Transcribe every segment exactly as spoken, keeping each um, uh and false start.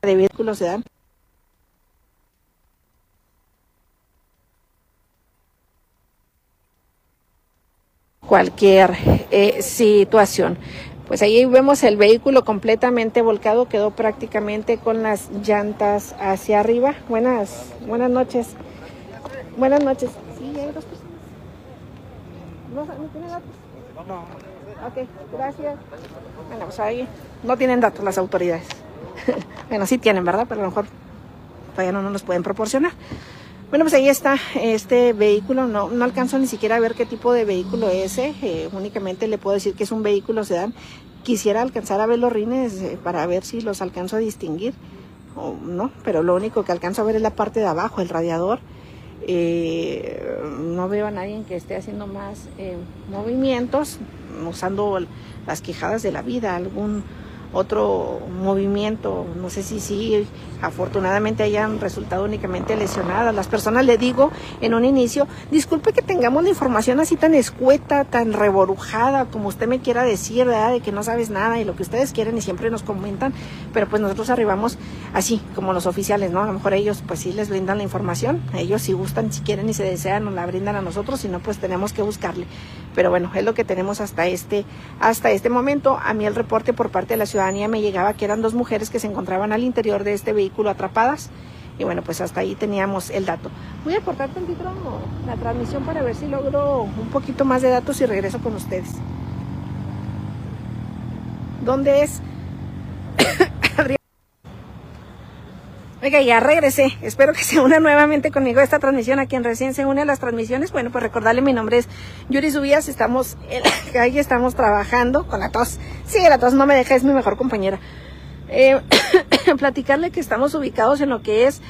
de vehículos se dan. Cualquier eh, situación. Pues ahí vemos el vehículo completamente volcado, quedó prácticamente con las llantas hacia arriba. Buenas, buenas noches. Buenas noches. Sí, hay dos personas. ¿No, no tiene datos? No. Ok, gracias. Bueno, pues ahí no tienen datos las autoridades. Bueno, sí tienen, ¿verdad? Pero a lo mejor todavía no nos los pueden proporcionar. Bueno, pues ahí está este vehículo. No, no alcanzo ni siquiera a ver qué tipo de vehículo es. Eh, únicamente le puedo decir que es un vehículo sedán. Quisiera alcanzar a ver los rines eh, para ver si los alcanzo a distinguir o no, pero lo único que alcanzo a ver es la parte de abajo, el radiador. Eh, no veo a nadie que esté haciendo más eh, movimientos, usando las quijadas de la vida, algún otro movimiento, no sé si sí, afortunadamente hayan resultado únicamente lesionadas. Las personas, le digo en un inicio, disculpe que tengamos la información así tan escueta, tan reborujada, como usted me quiera decir, ¿verdad? De que no sabes nada y lo que ustedes quieren y siempre nos comentan, pero pues nosotros arribamos así, como los oficiales, ¿no? A lo mejor ellos pues sí les brindan la información, ellos si gustan, si quieren y se desean, nos la brindan a nosotros, si no pues tenemos que buscarle. Pero bueno, es lo que tenemos hasta este, hasta este momento. A mí el reporte por parte de la ciudadanía me llegaba que eran dos mujeres que se encontraban al interior de este vehículo atrapadas. Y bueno, pues hasta ahí teníamos el dato. Voy a cortar tantito la transmisión para ver si logro un poquito más de datos y regreso con ustedes. ¿Dónde es? Oiga, ya regresé. Espero que se una nuevamente conmigo a esta transmisión. A quien recién se une a las transmisiones, bueno, pues recordarle, mi nombre es Yuri Subías. Estamos en la calle, estamos trabajando con la tos. Sí, la tos no me deja, es mi mejor compañera. Eh, platicarle que estamos ubicados en lo que es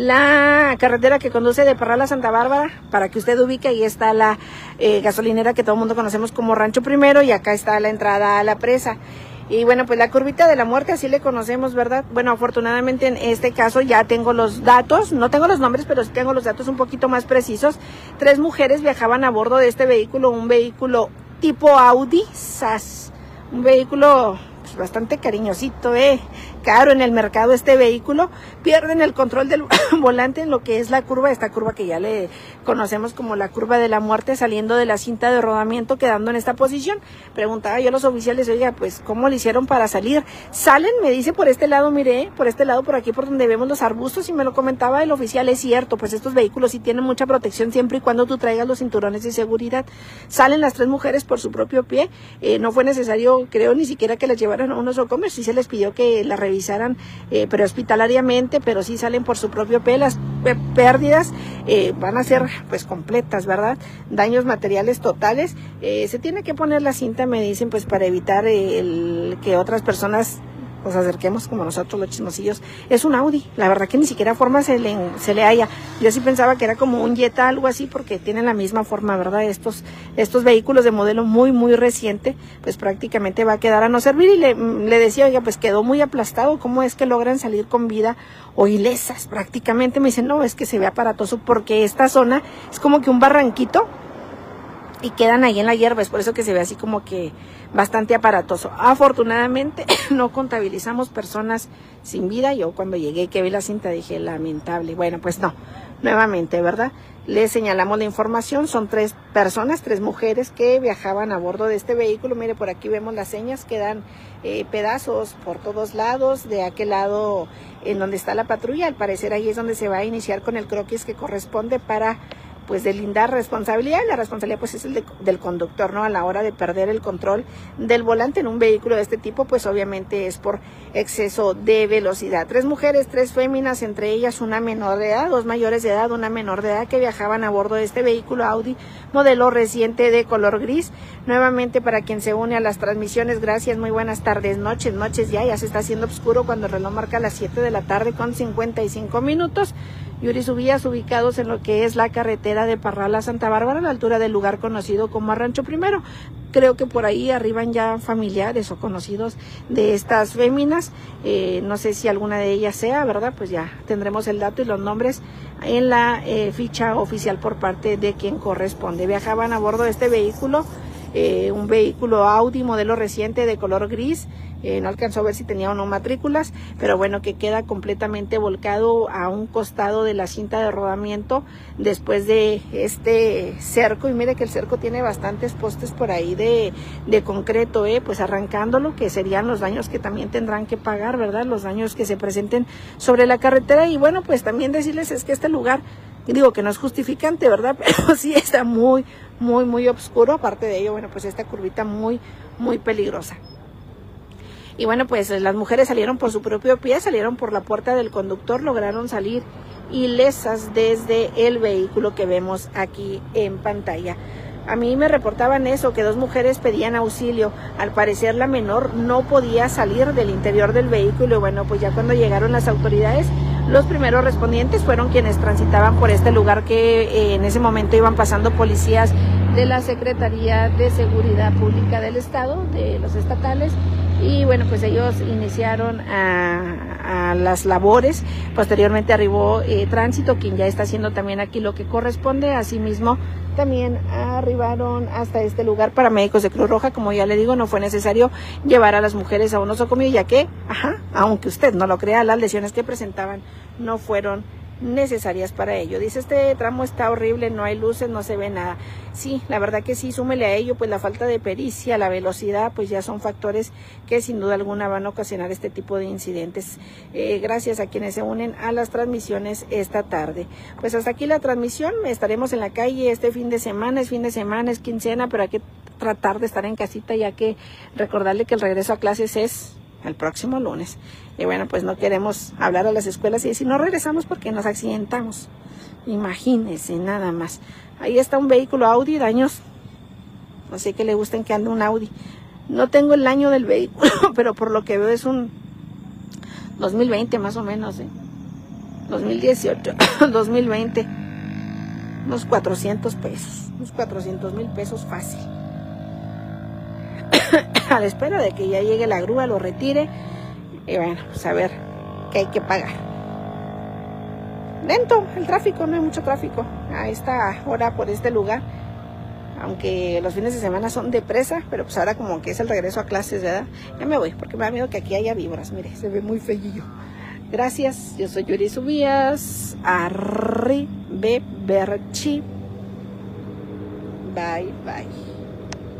la carretera que conduce de Parral a Santa Bárbara, para que usted ubique. Ahí está la eh, gasolinera que todo el mundo conocemos como Rancho Primero, y acá está la entrada a la presa. Y bueno, pues la curvita de la muerte, así le conocemos, ¿verdad? Bueno, afortunadamente en este caso ya tengo los datos, no tengo los nombres, pero sí tengo los datos un poquito más precisos. Tres mujeres viajaban a bordo de este vehículo, un vehículo tipo Audi S A S, un vehículo pues, bastante cariñosito, eh, caro en el mercado este vehículo. Pierden el control del volante en lo que es la curva, esta curva que ya le conocemos como la curva de la muerte, saliendo de la cinta de rodamiento, quedando en esta posición. Preguntaba yo a los oficiales, oiga, pues, ¿cómo le hicieron para salir? Salen, me dice, por este lado, mire, por este lado, por aquí, por donde vemos los arbustos, y me lo comentaba el oficial, es cierto, pues estos vehículos sí tienen mucha protección siempre y cuando tú traigas los cinturones de seguridad. Salen las tres mujeres por su propio pie, eh, no fue necesario, creo, ni siquiera que las llevaran a un nosocomio, sí se les pidió que la revisaran eh, prehospitalariamente, pero sí salen por su propio pie. Las pérdidas eh, van a ser pues completas, ¿verdad? Daños materiales totales. Eh, se tiene que poner la cinta, me dicen, pues para evitar eh, el, que otras personas nos acerquemos como nosotros los chismosillos. Es un Audi, la verdad que ni siquiera forma se le, se le halla. Yo sí pensaba que era como un Jetta, algo así, porque tienen la misma forma, ¿verdad? Estos, estos vehículos de modelo muy, muy reciente, pues prácticamente va a quedar a no servir. Y le, le decía, oiga, pues quedó muy aplastado, ¿cómo es que logran salir con vida o ilesas? Prácticamente me dicen, no, es que se ve aparatoso porque esta zona es como que un barranquito y quedan ahí en la hierba, es por eso que se ve así como que bastante aparatoso. Afortunadamente no contabilizamos personas sin vida. Yo cuando llegué y que vi la cinta dije, lamentable. Bueno, pues no, nuevamente, ¿verdad? Les señalamos la información, son tres personas, tres mujeres que viajaban a bordo de este vehículo. Mire, por aquí vemos las señas, quedan eh, pedazos por todos lados. De aquel lado en donde está la patrulla, al parecer ahí es donde se va a iniciar con el croquis que corresponde para pues deslindar responsabilidad. La responsabilidad pues es el de, del conductor, ¿no? A la hora de perder el control del volante en un vehículo de este tipo, pues obviamente es por exceso de velocidad. Tres mujeres, tres féminas, entre ellas una menor de edad, dos mayores de edad, una menor de edad, que viajaban a bordo de este vehículo Audi modelo reciente de color gris. Nuevamente, para quien se une a las transmisiones, gracias, muy buenas tardes, noches, noches ya, ya se está haciendo oscuro cuando el reloj marca las siete de la tarde con cincuenta y cinco minutos. Yuri Subías, ubicados en lo que es la carretera de Parral a Santa Bárbara, a la altura del lugar conocido como Rancho Primero. Creo que por ahí arriban ya familiares o conocidos de estas féminas. Eh, no sé si alguna de ellas sea, ¿verdad? Pues ya tendremos el dato y los nombres en la eh, ficha oficial por parte de quien corresponde. Viajaban a bordo de este vehículo, eh, un vehículo Audi modelo reciente de color gris. eh, no alcanzó a ver si tenía o no matrículas, pero bueno, que queda completamente volcado a un costado de la cinta de rodamiento después de este cerco. Y mire que el cerco tiene bastantes postes por ahí de, de concreto, eh, pues arrancándolo, que serían los daños que también tendrán que pagar, ¿verdad? Los daños que se presenten sobre la carretera. Y bueno, pues también decirles es que este lugar, digo que no es justificante, ¿verdad? Pero sí está muy, muy, muy oscuro. Aparte de ello, bueno, pues esta curvita muy, muy peligrosa. Y bueno, pues las mujeres salieron por su propio pie, salieron por la puerta del conductor, lograron salir ilesas desde el vehículo que vemos aquí en pantalla. A mí me reportaban eso, que dos mujeres pedían auxilio. Al parecer la menor no podía salir del interior del vehículo. Y bueno, pues ya cuando llegaron las autoridades, los primeros respondientes fueron quienes transitaban por este lugar, que eh, en ese momento iban pasando policías de la Secretaría de Seguridad Pública del Estado, de los estatales. Y bueno, pues ellos iniciaron a, a las labores. Posteriormente arribó eh, Tránsito, quien ya está haciendo también aquí lo que corresponde. Asimismo, también arribaron hasta este lugar paramédicos de Cruz Roja. Como ya le digo, no fue necesario llevar a las mujeres a un nosocomio, ya que, ajá, aunque usted no lo crea, las lesiones que presentaban no fueron necesarias para ello. Dice, este tramo está horrible, no hay luces, no se ve nada. Sí, la verdad que sí, súmele a ello pues la falta de pericia, la velocidad, pues ya son factores que sin duda alguna van a ocasionar este tipo de incidentes. Eh, gracias a quienes se unen a las transmisiones esta tarde. Pues hasta aquí la transmisión, estaremos en la calle este fin de semana, es fin de semana, es quincena, pero hay que tratar de estar en casita, ya que recordarle que el regreso a clases es el próximo lunes. Y bueno, pues no queremos hablar a las escuelas y decir no regresamos porque nos accidentamos. Imagínense nada más. Ahí está un vehículo Audi, daños. No sé qué le gusten que ande un Audi. No tengo el año del vehículo, pero por lo que veo es un dos mil veinte más o menos, ¿eh? dos mil dieciocho, dos mil veinte. Unos cuatrocientos pesos. Unos cuatrocientos mil pesos fácil. A la espera de que ya llegue la grúa, lo retire. Y bueno, pues a ver qué hay que pagar. Lento el tráfico, no hay mucho tráfico a esta hora por este lugar. Aunque los fines de semana son de presa, pero pues ahora como que es el regreso a clases, ¿verdad? Ya me voy, porque me da miedo que aquí haya víboras. Mire, se ve muy feillo. Gracias, yo soy Yuri Subías. Arrivederci. Bye, bye.